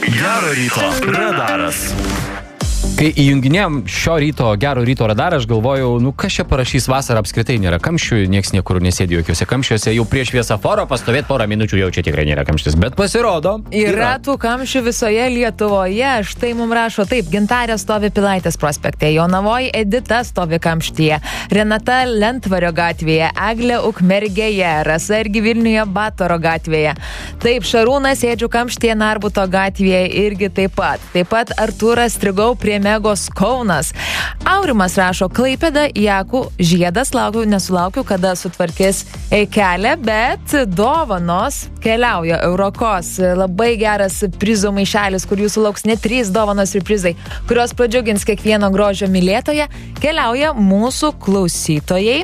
Gero ryto radaras. Kai įjunginėjom šio ryto Gero ryto radarą, aš galvojau, kas čia parašys vasarą, apskritai nėra kamščių, nieks niekur nesėdi jokiuose kamščiuose, jau prie šviesoforo pastovėt porą minučių, jau čia tikrai nėra kamštis, bet pasirodo. Yra tų kamščių visoje Lietuvoje, štai mums rašo taip, Gintarė stovi Pilaitės prospekte, Jonavoji Edita stovi kamštyje, Renata Lentvario gatvėje, Eglė Ukmergėje, Rasa irgi Vilniuje Batoro gatvėje. Taip, Šarūnas sėdžiu kamštyje Narbuto gatvėje irgi taip pat Artūras Strigau prie Megos Kaunas. Aurimas rašo, Klaipėda, Jakų, Žiedas, nesulaukiu, kada sutvarkės kelią, bet dovanos keliauja Eurokos. Labai geras prizų maišelis, kur jūsų lauks net 3 dovanos ir prizai, kurios pradžiugins kiekvieno grožio mylėtoje, keliauja mūsų klausytojai.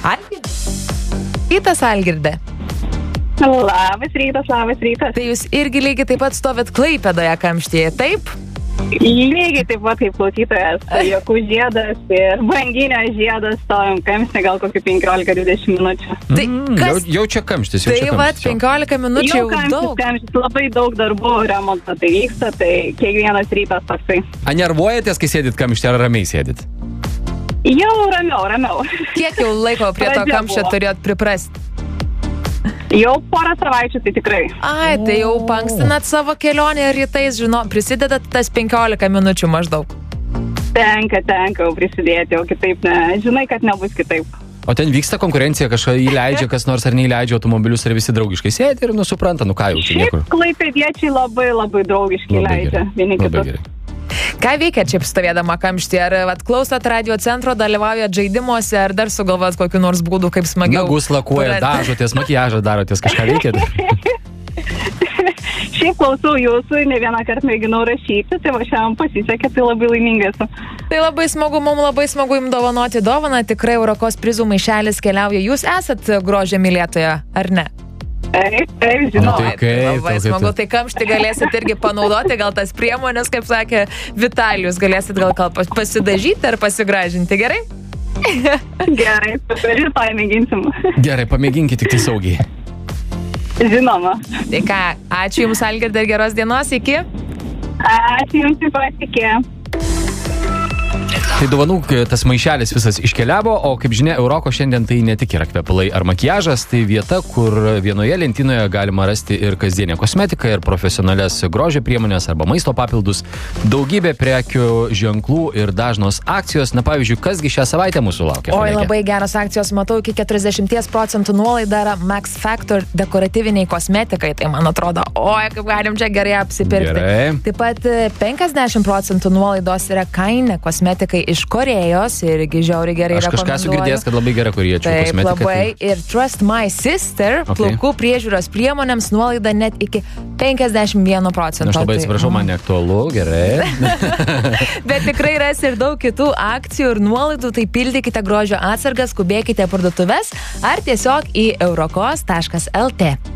Rytas, Algirdė. Labas rytas. Tai jūs irgi lygiai taip pat stovit Klaipėdoje kamštyje, taip? Lygiai taip pat kaip klausytojas, Jakų Žiedas ir Banginio Žiedas stovim kamštį gal kokį 15-20 minučių. Tai jau čia kamštis, Tai vat 15 minučių jau daug. Kamštis, labai daug darbų remonto tai vyksta, tai kiekvienas rytas toksai. A nervuojatės, kai sėdit kamštį, ar ramiai sėdit? Jau ramiau. Kiek jau laiko prie to kamščio turėjot priprasti? Jau porą savaičių, tai tikrai. Tai jau pankstinat savo kelionę rytais, prisidedat tas 15 minučių maždaug. Tenka jau prisidėti, jau kitaip ne. Žinai, kad nebus kitaip. O ten vyksta konkurencija, kažką įleidžia kas nors ar neįleidžia automobilius, ar visi draugiškai sėdi ir supranta, ką jau čia niekur. Šiaip klaipėdiečiai labai draugiškai leidžia vieni kitus. Ką veikia čia stovėdama kamštį? Ar klausot radio centro, dalyvaujat žaidimuose, ar dar sugalvojat kokiu nors būdu, kaip smagiau? Nagus lakuoja, dažotės, makiažą darotės, kažką veikėt? Šiaip klausau jūsų, ne vieną kartą mėginau rašyti, tai va šiandien pasisekė, tai labai laimingas esu. Tai labai smagu, mums labai smagu jums dovanoti dovaną, tikrai Eurokos prizų maišelis keliauja. Jūs esat grožio mylėtoja, ar ne? Taip, žinau. Labai smagu, tai kamštį galėsit irgi panaudoti, gal tas priemonės, kaip sakė Vitalijus, galėsit gal pasidažyti ar pasigražinti, gerai? Gerai, rytoj mėginsim. Gerai, pamėginkit tik tai saugiai. Žinoma. Tai ką, ačiū Jums, Algirdė, ir geros dienos, iki. Ačiū Jums, taip pat, iki. Tai dovanų tas maišelis visas iškeliavo, o kaip žinia, Euroko šiandien tai ne tik yra kvepalai ar makiažas, tai vieta, kur vienoje lentynoje galima rasti ir kasdienę kosmetiką, ir profesionalias grožio priemonės arba maisto papildus, daugybė prekių ženklų ir dažnos akcijos. Na, pavyzdžiui, kasgi šią savaitę mūsų laukia? Oi, labai geros akcijos, matau, iki 40% nuolaida yra Max Factor dekoratyviniai kosmetikai, tai man atrodo, kaip galim čia gerai apsipirkti. Gerai. Taip pat 50% nuolaidos yra Kaine kosmetikai iš Korėjos, irgi žiauriai gerai rekomenduoju. Aš kažką esu girdėjęs, kad labai gera korėjiečių kosmetika. Taip, labai. Ir Trust My Sister, plaukų priežiūros priemonėms nuolaida net iki 51%. Aš labai atsiprašau, man neaktualu, gerai. Bet tikrai ras ir daug kitų akcijų ir nuolaidų, tai pildykite grožio atsargas, skubėkite parduotuves ar tiesiog į eurokos.lt.